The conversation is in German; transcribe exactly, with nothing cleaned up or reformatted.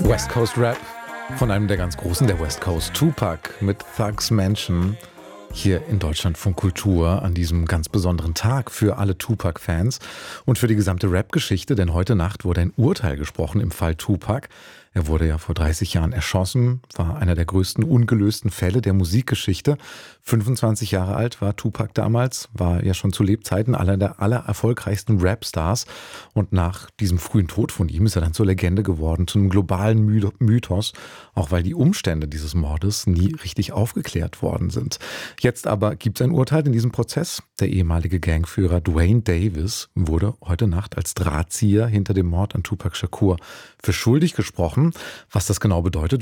West Coast Rap von einem der ganz Großen der West Coast, Tupac mit Thugs Mansion, hier in Deutschlandfunk Kultur an diesem ganz besonderen Tag für alle Tupac-Fans und für die gesamte Rap-Geschichte, denn heute Nacht wurde ein Urteil gesprochen im Fall Tupac. Er wurde ja vor dreißig Jahren erschossen, war einer der größten ungelösten Fälle der Musikgeschichte. fünfundzwanzig Jahre alt war Tupac damals, war ja schon zu Lebzeiten einer der aller erfolgreichsten Rapstars. Und nach diesem frühen Tod von ihm ist er dann zur Legende geworden, zu einem globalen Mythos, auch weil die Umstände dieses Mordes nie richtig aufgeklärt worden sind. Jetzt aber gibt es ein Urteil in diesem Prozess. Der ehemalige Gangführer Duane Davis wurde heute Nacht als Drahtzieher hinter dem Mord an Tupac Shakur für schuldig gesprochen. Was das genau bedeutet,